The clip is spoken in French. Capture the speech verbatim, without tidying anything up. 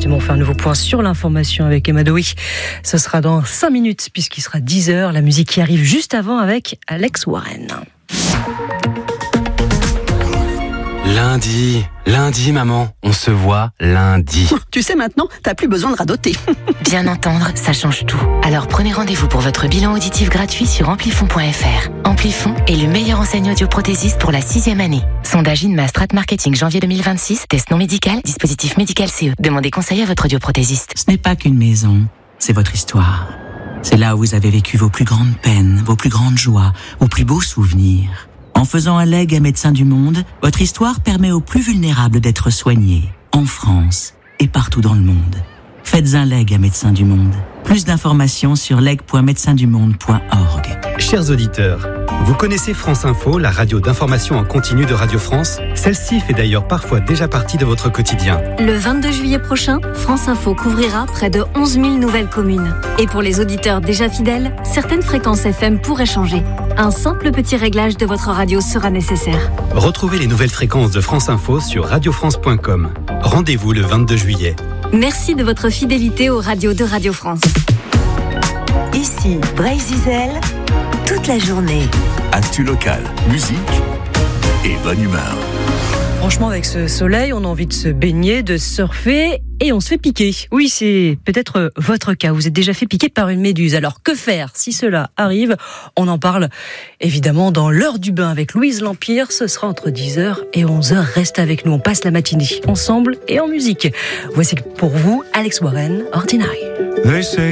justement, on fait un nouveau point sur l'information avec Emma Dowie. Ce sera dans cinq minutes, puisqu'il sera dix heures. La musique qui arrive juste avant avec Alex Warren. Lundi, lundi maman, on se voit lundi. Tu sais maintenant, t'as plus besoin de radoter. Bien entendre, ça change tout. Alors prenez rendez-vous pour votre bilan auditif gratuit sur amplifon point f r. Amplifon est le meilleur enseigne audioprothésiste pour la sixième année. Sondage INMA Strat Marketing janvier deux mille vingt-six, test non médical, dispositif médical C E. Demandez conseil à votre audioprothésiste. Ce n'est pas qu'une maison, c'est votre histoire. C'est là où vous avez vécu vos plus grandes peines, vos plus grandes joies, vos plus beaux souvenirs. En faisant un legs à Médecins du Monde, votre histoire permet aux plus vulnérables d'être soignés, en France et partout dans le monde. Faites un legs à Médecins du Monde. Plus d'informations sur leg point médecins du monde point org. Chers auditeurs, vous connaissez France Info, la radio d'information en continu de Radio France? Celle-ci fait d'ailleurs parfois déjà partie de votre quotidien. Le vingt-deux juillet prochain, France Info couvrira près de onze mille nouvelles communes. Et pour les auditeurs déjà fidèles, certaines fréquences F M pourraient changer. Un simple petit réglage de votre radio sera nécessaire. Retrouvez les nouvelles fréquences de France Info sur radio france point com. Rendez-vous le vingt-deux juillet. Merci de votre fidélité aux radios de Radio France. Ici, Bray-Zizel, toute la journée. Actu local, musique et bonne humeur. Franchement, avec ce soleil, on a envie de se baigner, de surfer et on se fait piquer. Oui, c'est peut-être votre cas. Vous êtes déjà fait piquer par une méduse. Alors, que faire si cela arrive? On en parle évidemment dans l'heure du bain avec Louise L'Empire. Ce sera entre dix heures et onze heures. Reste avec nous. On passe la matinée ensemble et en musique. Voici pour vous Alex Warren, Ordinary. They say